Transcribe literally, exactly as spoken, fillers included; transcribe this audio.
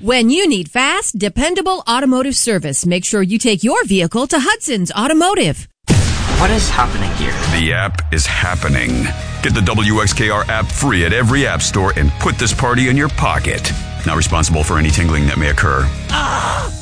When you need fast, dependable automotive service, make sure you take your vehicle to Hudson's Automotive. What is happening here? The app is happening. Get the W X K R app free at every app store and put this party in your pocket. Not responsible for any tingling that may occur. Ah!